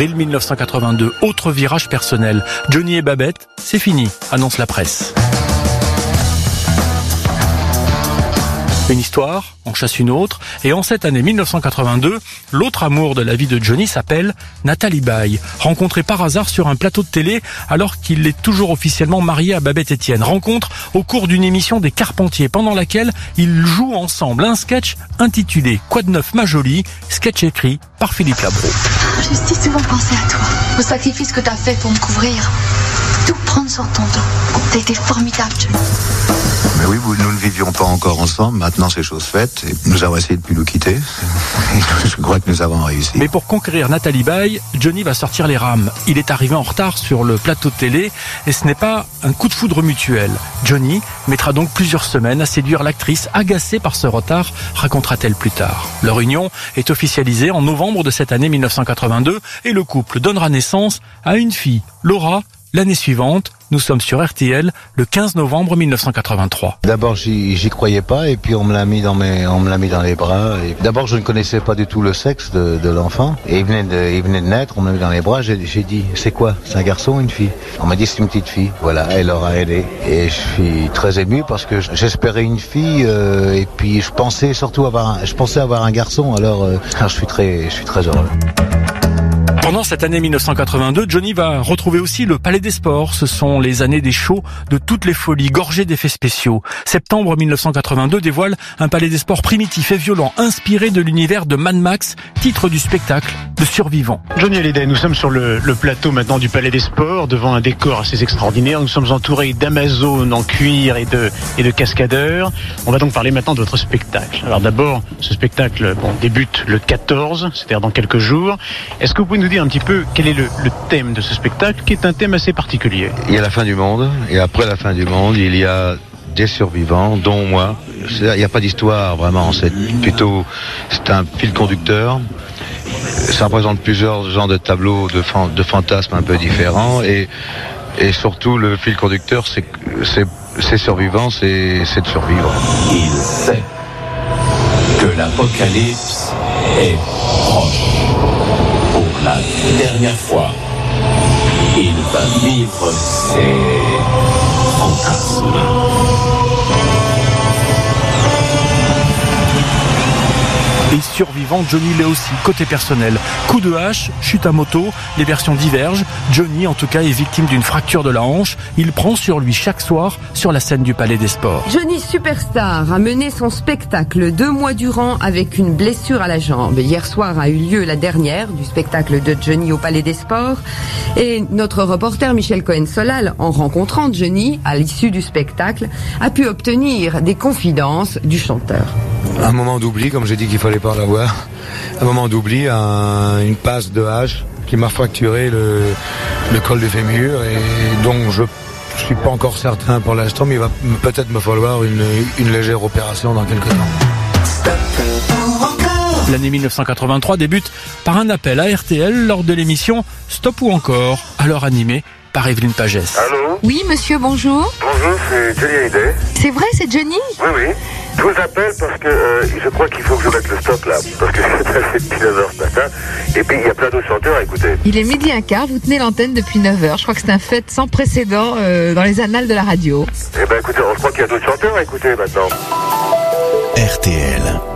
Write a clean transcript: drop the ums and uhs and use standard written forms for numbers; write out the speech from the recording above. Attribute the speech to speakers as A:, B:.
A: avril 1982, autre virage personnel. Johnny et Babette, c'est fini, annonce la presse. Une histoire en chasse une autre, et en cette année 1982, l'autre amour de la vie de Johnny s'appelle Nathalie Baye, rencontrée par hasard sur un plateau de télé alors qu'il est toujours officiellement marié à Babette Etienne. Rencontre au cours d'une émission des Carpentiers, pendant laquelle ils jouent ensemble un sketch intitulé Quoi de neuf ma jolie, sketch écrit par Philippe Labro.
B: J'ai si souvent pensé à toi, au sacrifice que t'as fait pour me couvrir, tout prendre sur ton dos. T'as été formidable, Johnny.
C: Mais oui, nous ne vivions pas encore ensemble, maintenant c'est chose faite, et nous avons essayé de plus nous quitter, et je crois que nous avons réussi.
A: Mais pour conquérir Nathalie Baye, Johnny va sortir les rames. Il est arrivé en retard sur le plateau de télé, et ce n'est pas un coup de foudre mutuel. Johnny mettra donc plusieurs semaines à séduire l'actrice, agacée par ce retard, racontera-t-elle plus tard. Leur union est officialisée en novembre de cette année 1982, et le couple donnera naissance à une fille, Laura, l'année suivante. Nous sommes sur RTL le 15 novembre 1983.
D: D'abord, j'y croyais pas, et puis on me l'a mis dans les bras. Et d'abord, je ne connaissais pas du tout le sexe de l'enfant, et il venait de naître, on me l'a mis dans les bras. J'ai dit, c'est quoi? C'est un garçon ou une fille? On m'a dit, c'est une petite fille. Voilà, elle aura aidé. Et je suis très ému parce que j'espérais une fille, et puis je pensais avoir un garçon. Alors je suis très heureux.
A: Pendant cette année 1982, Johnny va retrouver aussi le Palais des Sports. Ce sont les années des shows de toutes les folies, gorgées d'effets spéciaux. Septembre 1982 dévoile un Palais des Sports primitif et violent, inspiré de l'univers de Mad Max, titre du spectacle de Survivants.
E: Johnny Hallyday, nous sommes sur le plateau maintenant du Palais des Sports, devant un décor assez extraordinaire. Nous sommes entourés d'Amazones en cuir et de cascadeurs. On va donc parler maintenant de votre spectacle. Alors d'abord, ce spectacle débute le 14, c'est-à-dire dans quelques jours. Est-ce que vous pouvez nous dire un petit peu quel est le thème de ce spectacle, qui est un thème assez particulier?
C: Il y a la fin du monde, et après la fin du monde, il y a des survivants, dont moi. Il n'y a pas d'histoire vraiment, c'est un fil conducteur. Ça représente plusieurs genres de tableaux, de fantasmes un peu différents, et surtout le fil conducteur, c'est survivants, c'est de survivre.
F: Il sait que l'apocalypse est proche. Pour la dernière fois, il va vivre ses fantasmes.
A: Et survivant, Johnny l'est aussi, côté personnel. Coup de hache, chute à moto, les versions divergent. Johnny, en tout cas, est victime d'une fracture de la hanche. Il prend sur lui chaque soir sur la scène du Palais des Sports.
G: Johnny Superstar a mené son spectacle 2 mois durant avec une blessure à la jambe. Hier soir a eu lieu la dernière du spectacle de Johnny au Palais des Sports. Et notre reporter Michel Cohen-Solal, en rencontrant Johnny à l'issue du spectacle, a pu obtenir des confidences du chanteur.
D: Un moment d'oubli, comme j'ai dit qu'il fallait pas l'avoir. Un moment d'oubli, une passe de hache qui m'a fracturé le col du fémur, et donc je suis pas encore certain pour l'instant, mais il va peut-être me falloir une légère opération dans quelques temps.
A: L'année 1983 débute par un appel à RTL lors de l'émission Stop ou encore, alors animée par Evelyne Pagès.
H: Allô?
I: Oui, monsieur, bonjour.
H: Bonjour, c'est Johnny Hallyday.
I: C'est vrai, c'est Johnny?
H: Oui, oui. Je vous appelle parce que je crois qu'il faut que je mette le stop là, parce que c'est passé depuis 9h ce matin, et puis il y a plein d'autres chanteurs à écouter.
I: Il est 12h15, vous tenez l'antenne depuis 9h. Je crois que c'est un fait sans précédent dans les annales de la radio.
H: Eh ben écoutez, je crois qu'il y a d'autres chanteurs à écouter maintenant.
F: RTL.